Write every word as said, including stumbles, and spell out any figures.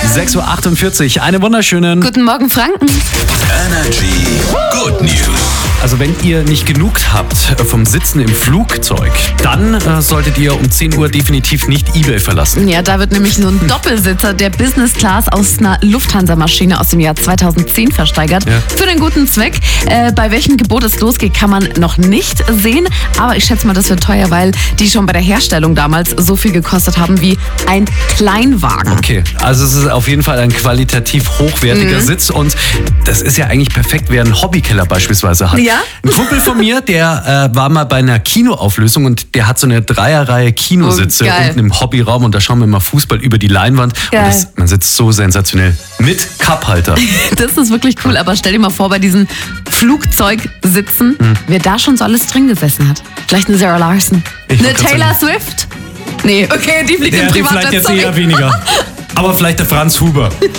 sechs Uhr achtundvierzig, einen wunderschönen Guten Morgen, Franken. Energy Good News. Also wenn ihr nicht genug habt vom Sitzen im Flugzeug, dann äh, solltet ihr um zehn Uhr definitiv nicht eBay verlassen. Ja, da wird nämlich so ein Doppelsitzer der Business Class aus einer Lufthansa-Maschine aus dem Jahr zweitausendzehn versteigert. Ja. Für den guten Zweck. Äh, bei welchem Gebot es losgeht, kann man noch nicht sehen. Aber ich schätze mal, das wird teuer, weil die schon bei der Herstellung damals so viel gekostet haben wie ein Kleinwagen. Okay, also es ist auf jeden Fall ein qualitativ hochwertiger Mhm. Sitz und das ist ja eigentlich perfekt, wer einen Hobbykeller beispielsweise hat. Ja? Ein Kumpel von mir, der äh, war mal bei einer Kinoauflösung und der hat so eine Dreierreihe Kinositze Oh, geil. unten im Hobbyraum und da schauen wir mal Fußball über die Leinwand. Geil. Und das, man sitzt so sensationell mit Cuphalter. Das ist wirklich cool, aber stell dir mal vor, bei diesen Flugzeugsitzen, Mhm. wer da schon so alles drin gesessen hat. Vielleicht eine Sarah Larson. Ich Eine wollt grad Taylor Swift? Nee, okay, die fliegt im Ja, die Privatjet, vielleicht jetzt sorry. eher weniger. Aber vielleicht der Franz Huber.